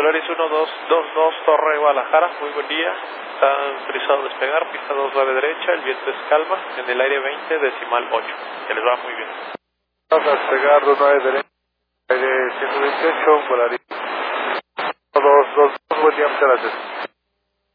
Volaris 1222 Torre Guadalajara, muy buen día. Está autorizado a despegar, pista 29 derecha, el viento es calma, en el aire 20, decimal 8. Que les va muy bien. Vamos a despegar 29 derecha, aire 128, Volaris 1222, buen día, muchas gracias.